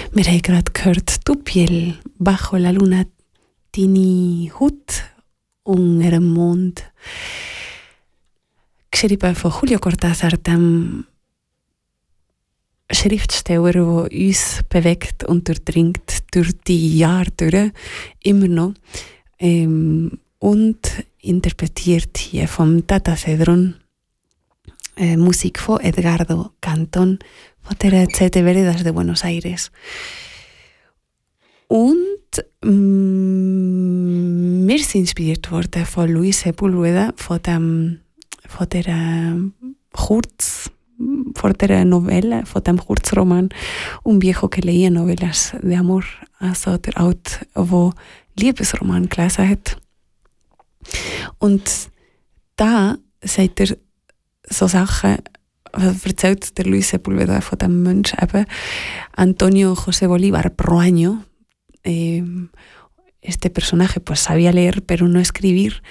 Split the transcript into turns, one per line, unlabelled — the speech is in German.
Wir haben gerade gehört, Tu piel bajo la luna, deine Haut unter dem Mond. Geschrieben von Julio Cortázar, dem Schriftsteller, der uns bewegt und durchdringt durch die Jahre durch, immer noch. Und interpretiert hier vom Tata Cedrón Musik von Edgardo Cantón von der Siete Veredas de Buenos Aires. Und wir sind inspiriert worden von Luis Sepúlveda, von der Novelle, von dem Kurzroman Un viejo que leía novelas de amor, also der Alt, der Liebesroman gelesen hat. Und da sagt er so Sachen, erzählt der Luis Sepúlveda von dem Mensch eben, Antonio José Bolívar Proaño. Este personaje pues sabía leer pero no escribir,